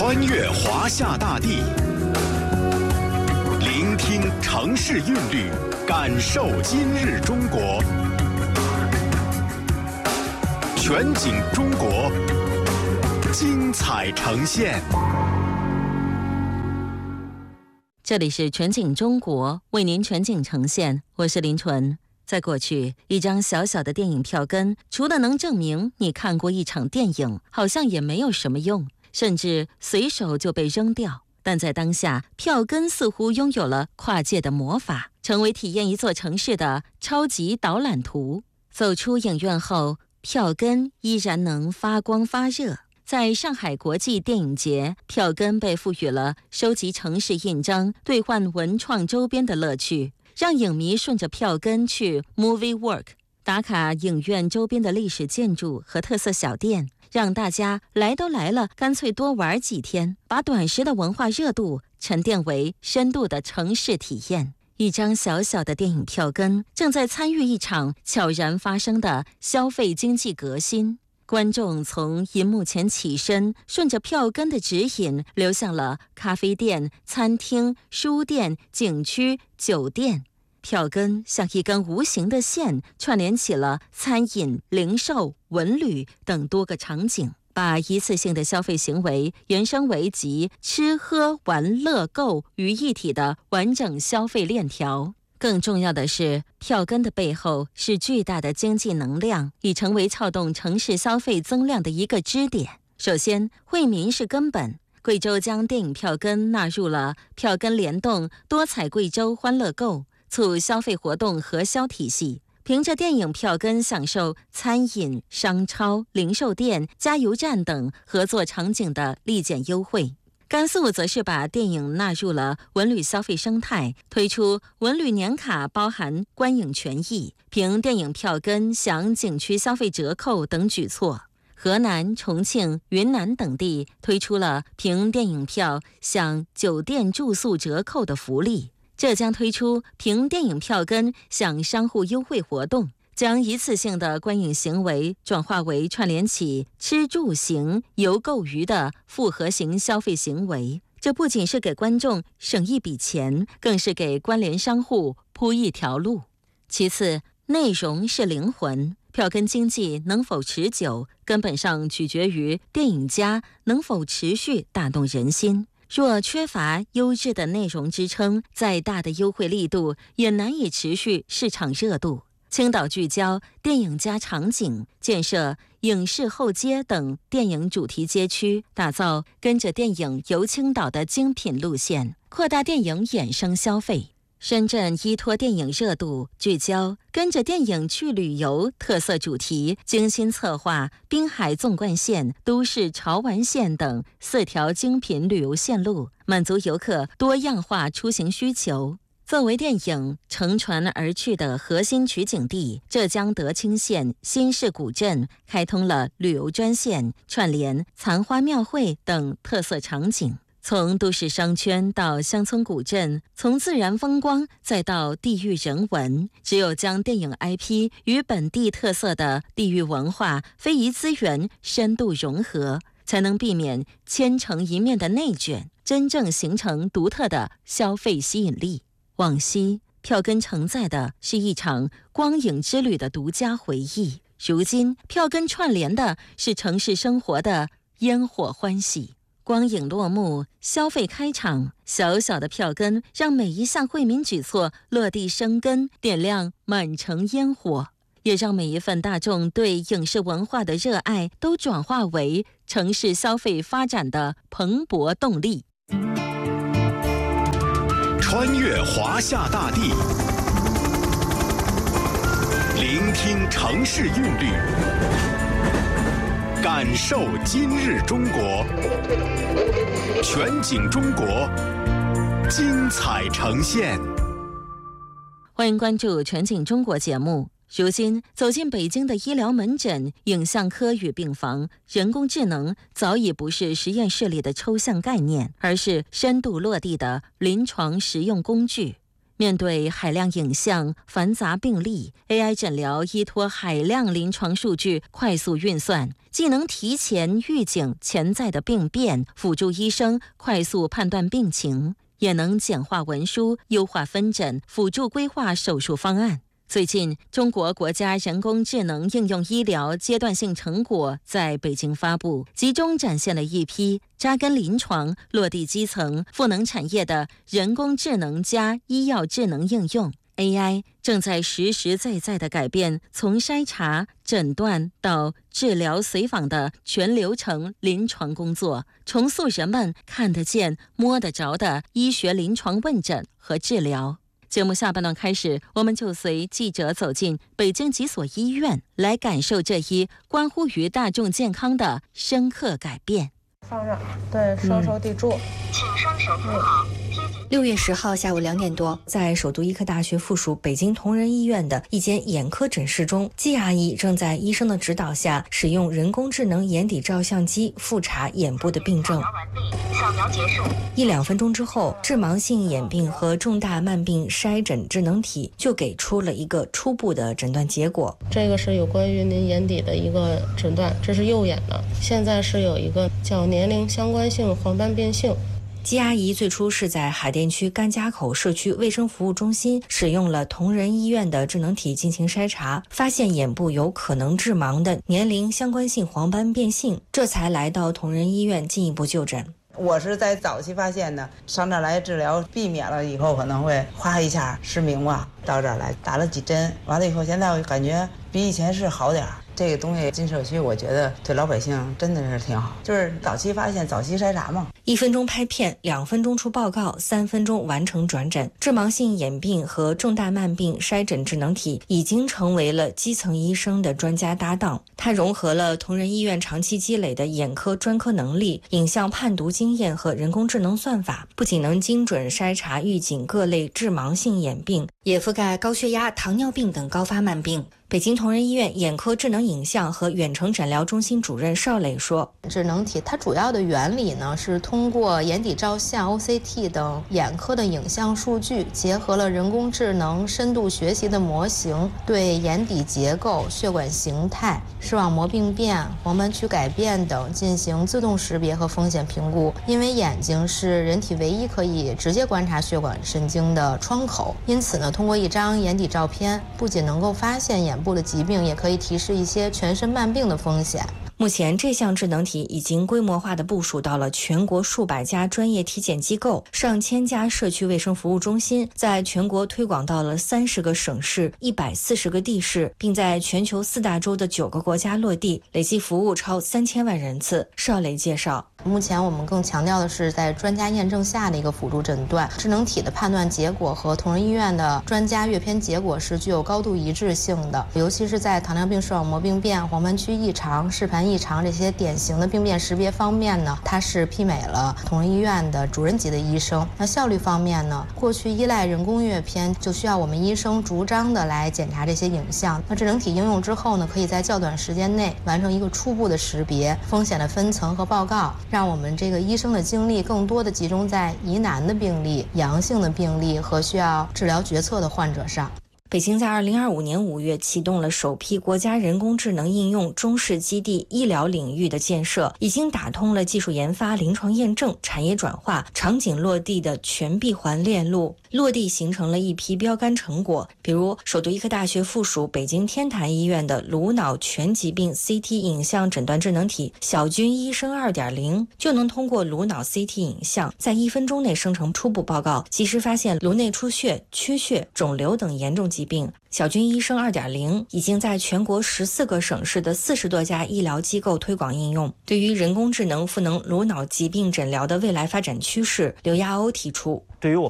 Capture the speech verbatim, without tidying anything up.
穿越华夏大地，聆听城市韵律，感受今日中国。全景中国，精彩呈现。 这里是全景中国，为您全景呈现，我是林纯。在过去，一张小小的电影票根，除了能证明你看过一场电影，好像也没有什么用，甚至随手就被扔掉。但在当下，票根似乎拥有了跨界的魔法，成为体验一座城市的超级导览图。走出影院后，票根依然能发光发热。在上海国际电影节，票根被赋予了收集城市印章、兑换文创周边的乐趣，让影迷顺着票根去 Movie Work 打卡影院周边的历史建筑和特色小店，让大家来都来了，干脆多玩几天，把短时的文化热度沉淀为深度的城市体验。一张小小的电影票根正在参与一场悄然发生的消费经济革新。观众从银幕前起身，顺着票根的指引流向了咖啡店、餐厅、书店、景区、酒店。票根像一根无形的线，串联起了餐饮、零售、文旅等多个场景，把一次性的消费行为延伸为集吃喝玩乐购于一体的完整消费链条。更重要的是，票根的背后是巨大的经济能量，已成为撬动城市消费增量的一个支点。首先，惠民是根本。贵州将电影票根纳入了票根联动多彩贵州欢乐购促消费活动核销体系，凭着电影票根享受餐饮、商超、零售店、加油站等合作场景的立减优惠。甘肃则是把电影纳入了文旅消费生态，推出文旅年卡包含观影权益，凭电影票根享景区消费折扣等举措。河南、重庆、云南等地推出了凭电影票享酒店住宿折扣的福利。浙江推出凭电影票根享商户优惠活动，将一次性的观影行为转化为串联起吃住行游购娱的复合型消费行为。这不仅是给观众省一笔钱，更是给关联商户铺一条路。其次，内容是灵魂。票根经济能否持久，根本上取决于电影家能否持续打动人心。若缺乏优质的内容支撑，再大的优惠力度也难以持续市场热度。青岛聚焦电影加场景，建设影视后街等电影主题街区，打造跟着电影游青岛的精品路线，扩大电影衍生消费。深圳依托电影热度，聚焦跟着电影去旅游特色主题，精心策划滨海纵贯线、都市潮玩线等四条精品旅游线路，满足游客多样化出行需求。作为电影乘船而去的核心取景地，浙江德清县新市古镇开通了旅游专线，串联残花庙会等特色场景。从都市商圈到乡村古镇，从自然风光再到地域人文，只有将电影 I P 与本地特色的地域文化、非遗资源深度融合，才能避免千城一面的内卷，真正形成独特的消费吸引力。往昔，票根承载的是一场光影之旅的独家回忆，如今票根串联的是城市生活的烟火欢喜。光影落幕，消费开场，小小的票根让每一项惠民举措落地生根，点亮满城烟火，也让每一份大众对影视文化的热爱都转化为城市消费发展的蓬勃动力。 穿越华夏大地，聆听城市韵律，感受今日中国。全景中国，精彩呈现。 欢迎关注全景中国节目。如今走进北京的医疗门诊、影像科与病房，人工智能早已不是实验室里的抽象概念，而是深度落地的临床实用工具。 面对海量影像、繁杂病例 ，A I 诊疗依托海量临床数据快速运算，既能提前预警潜在的病变，辅助医生快速判断病情，也能简化文书、优化分诊，辅助规划手术方案。最近，中国国家人工智能应用医疗阶段性成果在北京发布，集中展现了一批扎根临床、落地基层、赋能产业的人工智能加医药智能应用。A I 正在实实在在地改变从筛查、诊断到治疗随访的全流程临床工作，重塑人们看得见、摸得着的医学临床问诊和治疗。节目下半段开始，我们就随记者走进北京几所医院，来感受这一关乎于大众健康的深刻改变。 放上，对，双手抵住，嗯、 请双手扶好。 六月十号下午两点多，在首都医科大学附属北京同仁医院的一间眼科诊室中，季阿姨正在医生的指导下，使用人工智能眼底照相机复查眼部的病症。 扫描结束。 一两分钟之后，致盲性眼病和重大慢病筛诊智能体就给出了一个初步的诊断结果。 这个是有关于您眼底的一个诊断，这是右眼的，现在是有一个叫年龄相关性黄斑变性。 季阿姨最初是在海淀区甘家口社区卫生服务中心使用了同仁医院的智能体进行筛查，发现眼部有可能致盲的年龄相关性黄斑变性，这才来到同仁医院进一步就诊。 我是在早期发现的，上这儿来治疗，避免了以后可能会哗一下失明吧。到这儿来打了几针，完了以后，现在我感觉比以前是好点儿。这个东西进社区，我觉得对老百姓真的是挺好，就是早期发现、早期筛查嘛。 一分钟拍片，两分钟出报告，三分钟完成转诊。致盲性眼病和重大慢病筛诊智能体已经成为了基层医生的专家搭档。它融合了同仁医院长期积累的眼科专科能力、影像判读经验和人工智能算法，不仅能精准筛查预警各类致盲性眼病，也覆盖高血压、糖尿病等高发慢病。北京同仁医院眼科智能影像和远程诊疗中心主任邵磊说， 智能体它主要的原理呢是通过眼底照相、O C T 等眼科的影像数据，结合了人工智能深度学习的模型，对眼底结构、血管形态、视网膜病变、黄斑区改变等进行自动识别和风险评估。因为眼睛是人体唯一可以直接观察血管神经的窗口，因此呢，通过一张眼底照片，不仅能够发现眼部的疾病，也可以提示一些全身慢病的风险。 目前这项智能体已经规模化的部署到了全国数百家专业体检机构、上千家社区卫生服务中心，在全国推广到了三十个省市、一百四十个地市，并在全球四大洲的九个国家落地，累计服务超三千万人次。邵磊介绍， 目前我们更强调的是在专家验证下的一个辅助诊断，智能体的判断结果和同仁医院的专家阅片结果是具有高度一致性的，尤其是在糖尿病视网膜病变、黄斑区异常、视盘异常这些典型的病变识别方面呢，它是媲美了同仁医院的主任级的医生。那效率方面呢，过去依赖人工阅片，就需要我们医生逐张的来检查这些影像。那智能体应用之后呢，可以在较短时间内完成一个初步的识别、风险的分层和报告，让我们这个医生的精力更多的集中在疑难的病例、阳性的病例和需要治疗决策的患者上。 北京在二零二五年五月启动了首批国家人工智能应用中试基地医疗领域的建设，已经打通了技术研发、临床验证、产业转化、场景落地的全闭环链路，落地形成了一批标杆成果。比如首都医科大学附属北京天坛医院的颅脑全疾病 C T 影像诊断智能体小军医生 二点零 就能通过颅脑 C T 影像，在一分钟内生成初步报告，及时发现颅内出血、缺血、肿瘤等严重疾病。疾病小军医生 二点零 已经在全国十四个省市的四十多家医疗机构推广应用。对于人工智能赋能颅脑疾病诊疗的未来发展趋势，刘亚欧提出， 对于我